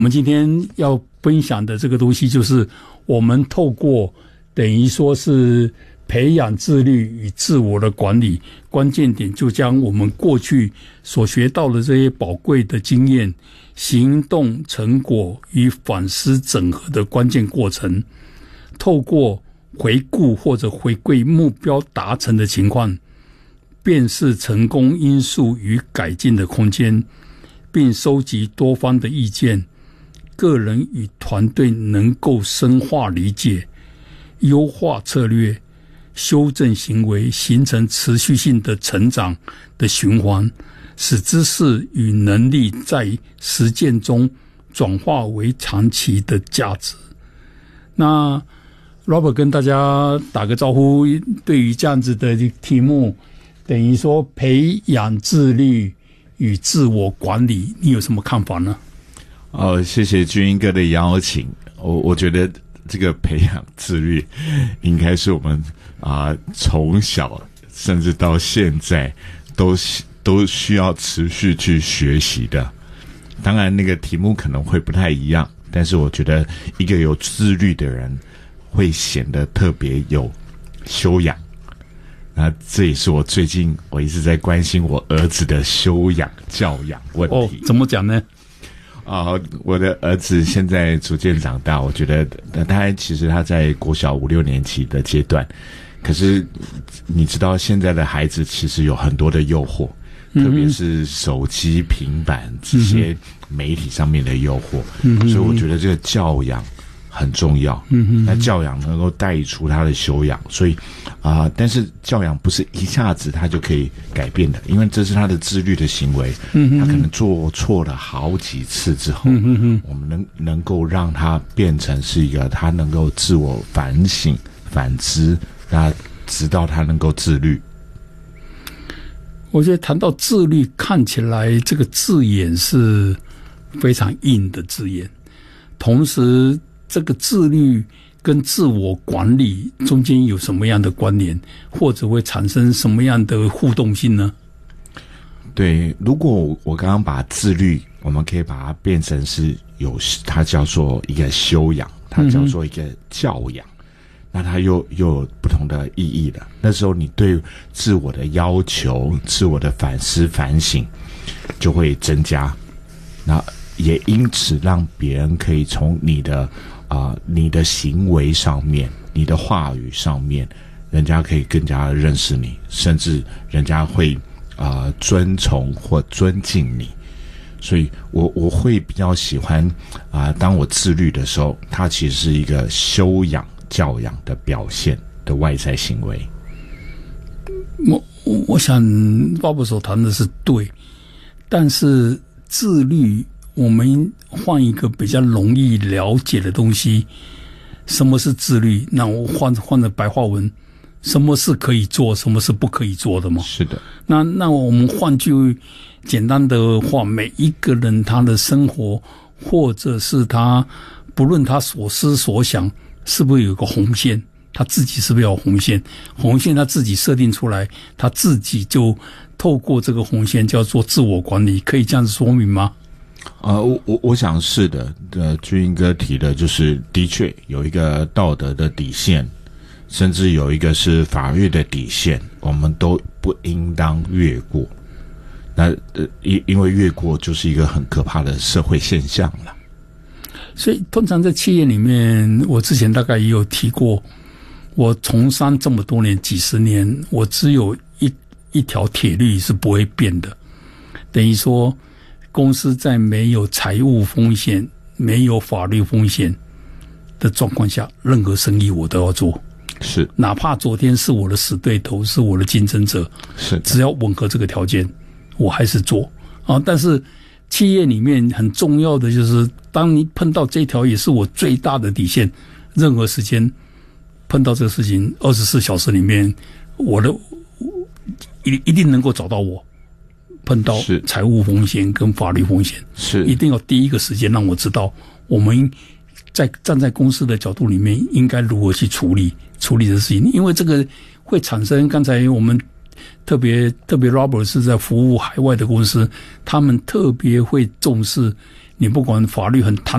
我们今天要分享的这个东西，就是我们透过等于说是培养自律与自我的管理，关键点就将我们过去所学到的这些宝贵的经验、行动成果与反思整合的关键过程，透过回顾或者回归目标达成的情况，辨识成功因素与改进的空间，并收集多方的意见，个人与团队能够深化理解，优化策略，修正行为，形成持续性的成长的循环，使知识与能力在实践中转化为长期的价值。那 Robert 跟大家打个招呼，对于这样子的题目，等于说培养自律与自我管理，你有什么看法呢？ 谢谢军英哥的邀请。我觉得这个培养自律应该是我们从小甚至到现在都需要持续去学习的。当然那个题目可能会不太一样，但是我觉得一个有自律的人会显得特别有修养。那这也是我最近一直在关心我儿子的修养教养问题。 怎么讲呢？ 我的儿子现在逐渐长大，我觉得其实他在国小5、6年级的阶段，可是你知道现在的孩子其实有很多的诱惑，特别是手机、平板这些媒体上面的诱惑，所以我觉得这个教养很重要。那教养能够带出他的修养，所以但是教养不是一下子他就可以改变的，因为这是他的自律的行为。他可能做错了好几次之后，我们能够让他变成是一个他能够自我反省、反思，那直到他能够自律。 我觉得谈到自律，看起来这个字眼是非常硬的字眼，同时这个自律跟自我管理中间有什么样的关联，或者会产生什么样的互动性呢？ 对，如果我刚刚把自律，我们可以把它变成是它叫做一个修养，它叫做一个教养，那它又有不同的意义了。那时候你对自我的要求、自我的反思反省就会增加，那也因此让别人可以从你的行为上面、你的话语上面，人家可以更加认识你，甚至人家会尊崇或尊敬你。所以我会比较喜欢当我自律的时候，它其实是一个修养教养的表现的外在行为。 我想鲍勃所谈的是对，但是自律我们换一个比较容易了解的东西，什么是自律？那我换成白话文，什么是可以做，什么是不可以做的吗？ 是的。 那我们换句简单的话，每一个人他的生活，或者是他不论他所思所想，是不是有个红线？他自己是不是有红线？红线他自己设定出来，他自己就透过这个红线叫做自我管理，可以这样子说明吗？ 我想是的。军英哥提的就是的确有一个道德的底线，甚至有一个是法律的底线，我们都不应当越过。那因为越过就是一个很可怕的社会现象了。 所以通常在企业里面，我之前大概也有提过，我从商这么多年几十年，我只有一条铁律是不会变的，等于说公司在没有财务风险、没有法律风险的状况下，任何生意我都要做。 是， 哪怕昨天是我的死对头，是我的竞争者， 是， 只要吻合这个条件，我还是做但是企业里面很重要的就是，当你碰到这条也是我最大的底线，任何时间碰到这个事情，24小时里面，一定能够找到我。碰到财务风险跟法律风险， 是一定要第一个时间让我知道，我们站在公司的角度里面应该如何去处理这事情，因为这个会产生刚才我们特别 Robert 是在服务海外的公司，他们特别会重视你不管法律很弹